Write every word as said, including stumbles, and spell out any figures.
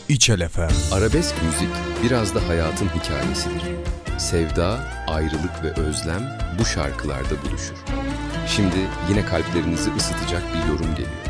İçel F M. Arabesk müzik biraz da hayatın hikayesidir. Sevda, ayrılık ve özlem bu şarkılarda buluşur. Şimdi yine kalplerinizi ısıtacak bir yorum geliyor.